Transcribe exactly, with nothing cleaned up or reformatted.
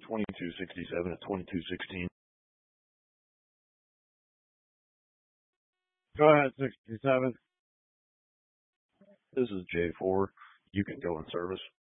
twenty-two sixty-seven at twenty-two sixteen. Go ahead, sixty-seven. This is J four. You can go in service.